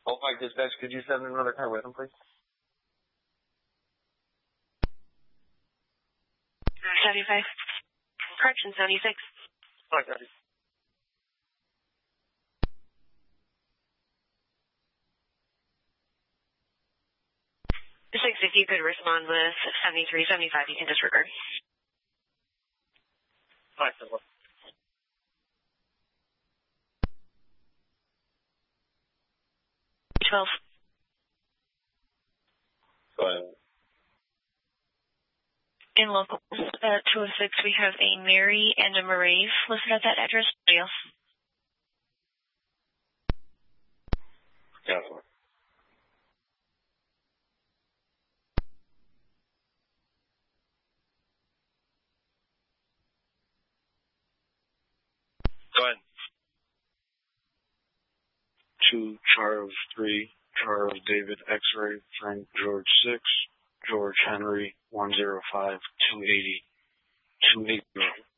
Old Mike Dispatch, could you send another car with him, please? 75. Correction, 76. Hi, Daddy. If you could respond with 73, 75, you can disregard. Hi, Philip. $12. Go ahead. In local 206, we have a Mary and a Marave listed at that address. Anybody else? Cancel. Go ahead. 2 Charles 3 Charles David X-ray Frank George 6 George Henry 105 280 280.